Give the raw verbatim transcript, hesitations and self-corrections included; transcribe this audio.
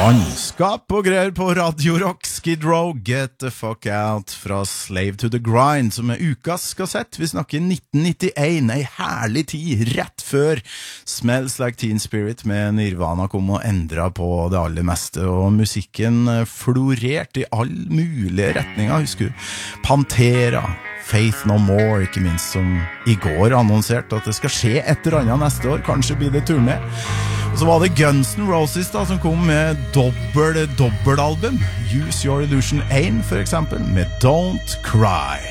Vannskap og greier på Radio Rock, Skid Row, Get the Fuck Out fra Slave to the Grind, som er ukas kassett. Vi snakker nitten nittien, ei herlig tid, rett før Smells Like Teen Spirit med Nirvana kom og endra på det aller meste, og musikken florerte i alle mulige retninger, husker du? Pantera, Faith No More, ikke minst, som i går annonserte at det skal skje et eller annet neste år, kanskje blir det turné. Og så var det Guns N' Roses da, som kom med dobbel, dobbelalbum, Use Your Illusion one for eksempel, med Don't Cry.